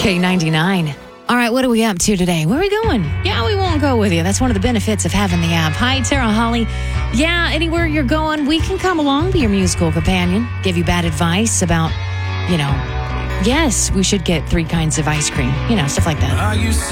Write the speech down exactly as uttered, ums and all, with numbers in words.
K ninety-nine. All right, what are we up to today? Where are we going? Yeah, we won't go with you. That's one of the benefits of having the app. Hi, Tara Holly. Yeah, anywhere you're going, we can come along, be your musical companion, give you bad advice about, you know, yes, we should get three kinds of ice cream, you know, stuff like that.